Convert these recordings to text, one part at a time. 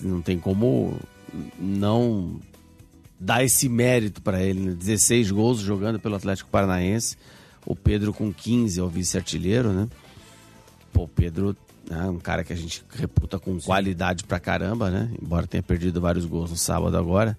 mas não tem como não dar esse mérito para ele, né? 16 gols jogando pelo Atlético Paranaense, o Pedro com 15 é o vice-artilheiro, né? Pô, o Pedro é um cara que a gente reputa com qualidade pra caramba, né? Embora tenha perdido vários gols no sábado agora.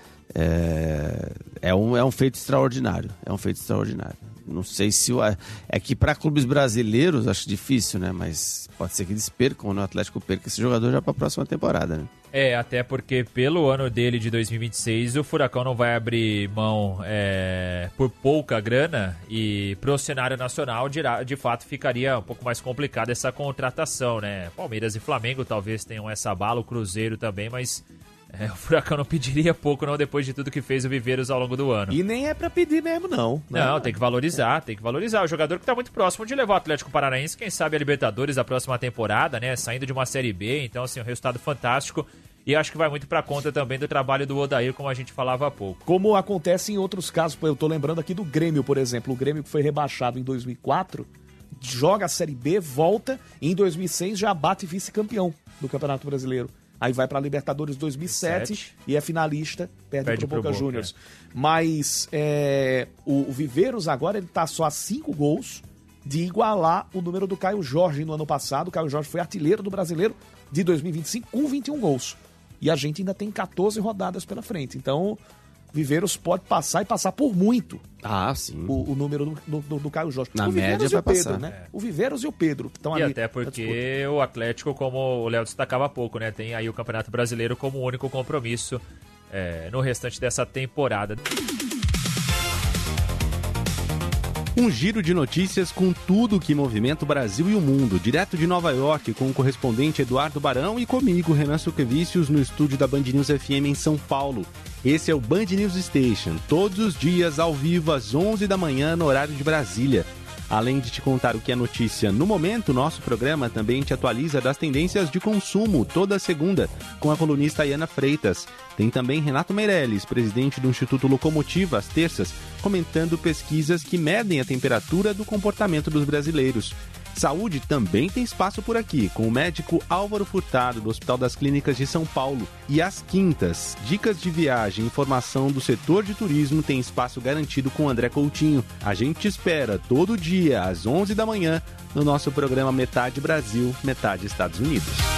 É um feito extraordinário. É um feito extraordinário. Não sei se... É que para clubes brasileiros acho difícil, né? Mas pode ser que eles percam, né? O Atlético perca esse jogador já para a próxima temporada, né? Até porque pelo ano dele de 2026, o Furacão não vai abrir mão por pouca grana, e pro cenário nacional, de fato, ficaria um pouco mais complicada essa contratação, né? Palmeiras e Flamengo talvez tenham essa bala, o Cruzeiro também, mas o Furacão não pediria pouco, não, depois de tudo que fez o Viveiros ao longo do ano. E nem é pra pedir mesmo, não. Não, tem que valorizar, O jogador que tá muito próximo de levar o Atlético Paranaense, quem sabe a Libertadores da próxima temporada, né? Saindo de uma Série B, então, assim, um resultado fantástico. E acho que vai muito pra conta também do trabalho do Odair, como a gente falava há pouco. Como acontece em outros casos, eu tô lembrando aqui do Grêmio, por exemplo. O Grêmio que foi rebaixado em 2004, joga a Série B, volta, e em 2006 já bate vice-campeão do Campeonato Brasileiro. Aí vai pra Libertadores 2007 e é finalista, perde pro Boca Juniors. Mas o Viveiros agora ele tá só a 5 gols de igualar o número do Caio Jorge no ano passado. O Caio Jorge foi artilheiro do Brasileiro de 2025 com 21 gols. E a gente ainda tem 14 rodadas pela frente. Então, Viveiros pode passar e passar por muito. Ah, sim. O número do Caio Jorge. Na o média vai Pedro, passar. Né? O Viveiros e o Pedro estão ali. E até porque o Atlético, como o Léo destacava há pouco, né? Tem aí o Campeonato Brasileiro como único compromisso no restante dessa temporada. Um giro de notícias com tudo que movimenta o Brasil e o mundo, direto de Nova York, com o correspondente Eduardo Barão e comigo, Renan Suquevicius, no estúdio da Band News FM em São Paulo. Esse é o Band News Station, todos os dias ao vivo às 11 da manhã no horário de Brasília. Além de te contar o que é notícia no momento, nosso programa também te atualiza das tendências de consumo toda segunda, com a colunista Ayana Freitas. Tem também Renato Meirelles, presidente do Instituto Locomotiva, às terças, comentando pesquisas que medem a temperatura do comportamento dos brasileiros. Saúde também tem espaço por aqui, com o médico Álvaro Furtado, do Hospital das Clínicas de São Paulo. E às quintas, dicas de viagem e informação do setor de turismo tem espaço garantido com André Coutinho. A gente te espera todo dia, às 11 da manhã, no nosso programa Metade Brasil, Metade Estados Unidos.